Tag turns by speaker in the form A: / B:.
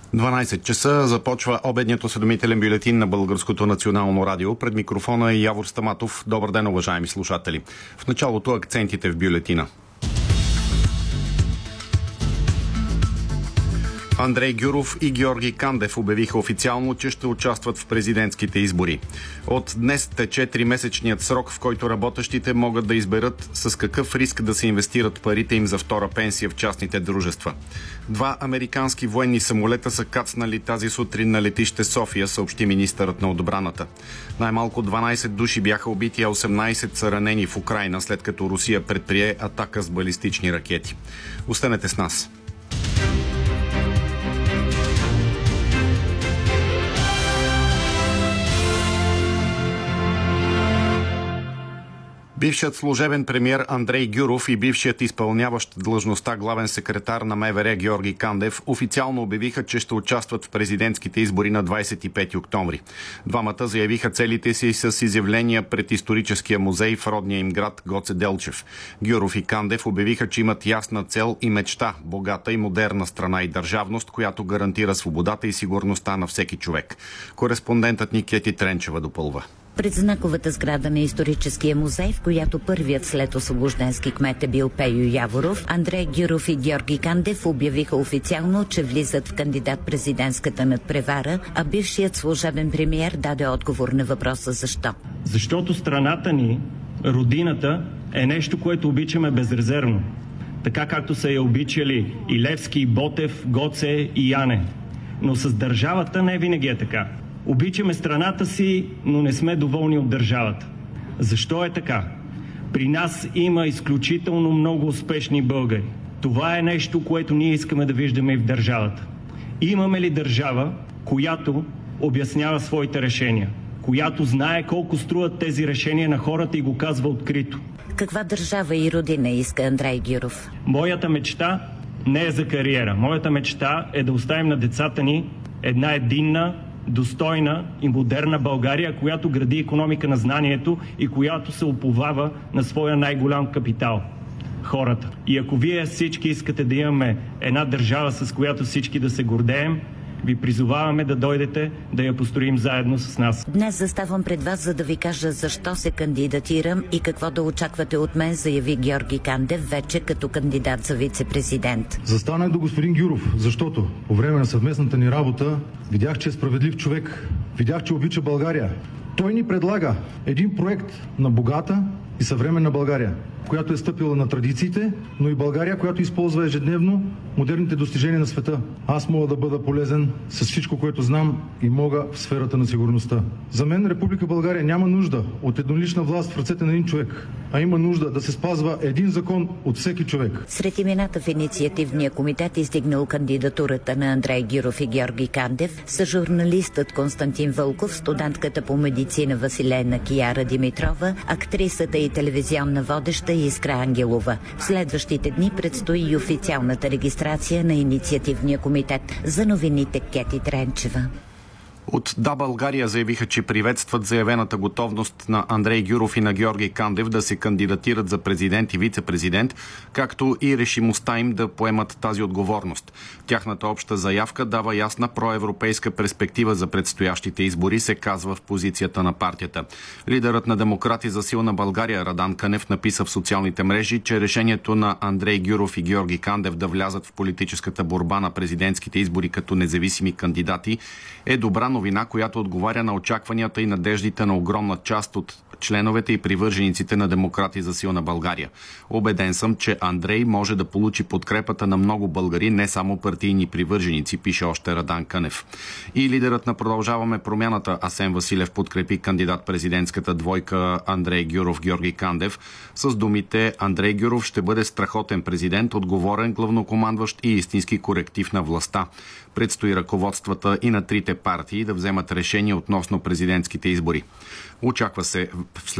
A: 12 часа започва обедният осведомителен бюлетин на Българското национално радио. Пред микрофона е Явор Стаматов. Добър ден, уважаеми слушатели. В началото акцентите в бюлетина. Андрей Гюров и Георги Кандев обявиха официално, че ще участват в президентските избори. От днес тече 3-месечният срок, в който работещите могат да изберат с какъв риск да се инвестират парите им за втора пенсия в частните дружества. 2 американски военни самолета са кацнали тази сутрин на летище София, съобщи министърът на отбраната. Най-малко 12 души бяха убити, а 18 са ранени в Украйна, след като Русия предприе атака с балистични ракети. Останете с нас. Бившият служебен премиер Андрей Гюров и бившият изпълняващ длъжността главен секретар на МВР Георги Кандев официално обявиха, че ще участват в президентските избори на 25 октомври. Двамата заявиха целите си с изявления пред историческия музей в родния им град Гоце Делчев. Гюров и Кандев обявиха, че имат ясна цел и мечта – богата и модерна страна и държавност, която гарантира свободата и сигурността на всеки човек. Кореспондентът ни Кети Тренчева допълва.
B: Пред знаковата сграда на историческия музей, в която първият след освобожденски кмет е бил Пейо Яворов, Андрей Гюров и Георги Кандев обявиха официално, че влизат в кандидат-президентската надпревара, а бившият служебен премиер даде отговор на въпроса защо.
C: Защото страната ни, родината, е нещо, което обичаме безрезервно. Така както са я обичали и Левски, и Ботев, Гоце и Яне. Но с държавата не винаги е така. Обичаме страната си, но не сме доволни от държавата. Защо е така? При нас има изключително много успешни българи. Това е нещо, което ние искаме да виждаме и в държавата. Имаме ли държава, която обяснява своите решения? Която знае колко струват тези решения на хората и го казва открито?
B: Каква държава и родина иска Андрей Гюров?
C: Моята мечта не е за кариера. Моята мечта е да оставим на децата ни една единна, достойна и модерна България, която гради икономика на знанието и която се уповава на своя най-голям капитал – хората. И ако вие всички искате да имаме една държава, с която всички да се гордеем, ви призоваваме да дойдете да я построим заедно с нас.
B: Днес заставам пред вас, за да ви кажа защо се кандидатирам и какво да очаквате от мен, заяви Георги Кандев, вече като кандидат за вице-президент.
D: Застанах до господин Гюров, защото по време на съвместната ни работа видях, че е справедлив човек. Видях, че обича България. Той ни предлага един проект на богата и съвременна България, която е стъпила на традициите, но и България, която използва ежедневно модерните достижения на света. Аз мога да бъда полезен с всичко, което знам и мога в сферата на сигурността. За мен Република България няма нужда от еднолична власт в ръцете на един човек, а има нужда да се спазва един закон от всеки човек.
B: Сред имената в инициативния комитет, издигнал кандидатурата на Андрей Гюров и Георги Кандев, са журналистът Константин Вълков, студентката по медицина Василена Кияра Димитрова, актрисата и телевизионна водеща Искра Ангелова. В следващите дни предстои и официалната регистрация на инициативния комитет. За новините Кети Тренчева.
A: От Да, България заявиха, че приветстват заявената готовност на Андрей Гюров и на Георги Кандев да се кандидатират за президент и вице-президент, както и решимостта им да поемат тази отговорност. Тяхната обща заявка дава ясна проевропейска перспектива за предстоящите избори, се казва в позицията на партията. Лидерът на Демократи за силна България Радан Кънев написа в социалните мрежи, че решението на Андрей Гюров и Георги Кандев да влязат в политическата борба на президентските избори като независими кандидати е добра новина, която отговаря на очакванията и надеждите на огромна част от членовете и привържениците на Демократи за силна България. Убеден съм, че Андрей може да получи подкрепата на много българи, не само партийни привърженици, пише още Радан Кънев. И лидерът на Продължаваме промяната Асен Василев подкрепи кандидат-президентската двойка Андрей Гюров Георги Кандев с думите: Андрей Гюров ще бъде страхотен президент, отговорен главнокомандващ и истински коректив на властта. Предстои ръководствата и на трите партии да вземат решение относно президентските избори. Очаква се